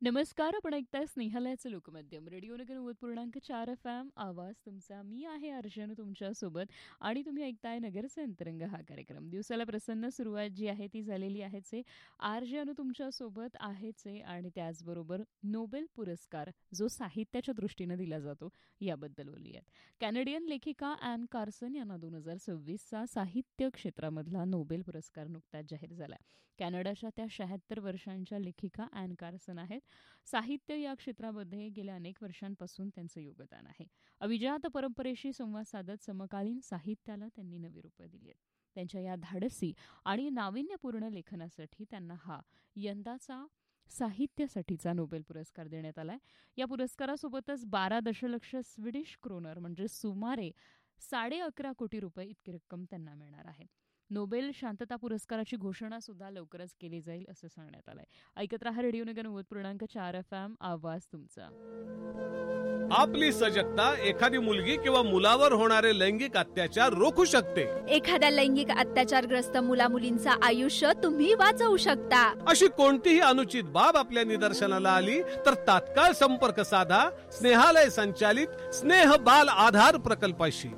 नमस्कार. आपण ऐकताय स्नेहालयाचं लोकमाध्यम रेडिओ नगर 90.4 FM. आवाज तुमचा. मी आहे अर्जन तुमच्यासोबत आणि तुम्ही ऐकताय नगरचे अंतरंग हा कार्यक्रम. दिवसाला प्रसन्न सुरुवात जी आहे ती झालेली आहेच आहे. अर्जन तुमच्यासोबत आहेच आहे आणि त्याचबरोबर नोबेल पुरस्कार जो साहित्याच्या दृष्टीनं दिला जातो याबद्दल बोलूयात. कॅनेडियन लेखिका ॲन कार्सन यांना 2026चा साहित्य क्षेत्रामधला नोबेल पुरस्कार नुकताच जाहीर झाला. कॅनडाच्या त्या 76 वर्षांच्या लेखिका ॲन कार्सन आहेत. साहित्य या क्षेत्रामध्ये गेल्या अनेक वर्षांपासून त्यांचं योगदान आहे. अभिजात परंपरेशी संवाद साधत समकालीन साहित्याला त्यांनी नवी रूपं दिली आहेत. त्यांच्या या धाडसी आणि नाविन्यपूर्ण लेखनासाठी त्यांना हा यंदाचा साहित्यासाठीचा नोबेल पुरस्कार देण्यात आलाय. या पुरस्कारासोबतच 12 दशलक्ष स्वीडिश क्रोनर म्हणजे सुमारे 11.5 कोटी रुपये इतकी रक्कम त्यांना मिळणार आहे. नोबेल शांतता पुरस्काराची घोषणा सुद्धा लवकरच केली जाईल असं सांगण्यात आलंय. ऐकत रहा रेडिओ नगर 90.4 FM. आवाज तुमचा. आपली सजगता एखादी मुलगी किंवा मुलावर होणारे लैंगिक अत्याचार रोखू शकते. एखाद्या लैंगिक अत्याचारग्रस्त मुलामुलींचं आयुष्य तुम्ही वाचवू शकता. अशी कोणतीही अनुचित बाब आपल्या निदर्शनाला आली तर तात्काळ संपर्क साधा स्नेहालय संचालित स्नेह बाल आधार प्रकल्पाशी.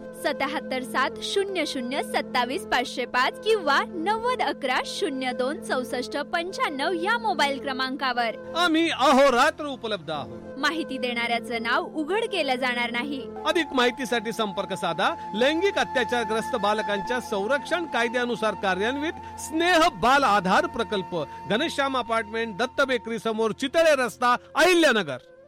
77/00 किंवा 9011-026495 या मोबाईल क्रमांकावर आम्ही अहोरात्र उपलब्ध आहोत. माहिती देणाऱ्याचं नाव उघड केलं जाणार नाही. अधिक माहितीसाठी संपर्क साधा लैंगिक अत्याचारग्रस्त बालकांच्या संरक्षण कायद्यानुसार कार्यान्वित स्नेह बाल आधार प्रकल्प, घनश्याम अपार्टमेंट, दत्त बेकरी समोर, चितळे रस्ता, अहिल्यानगर.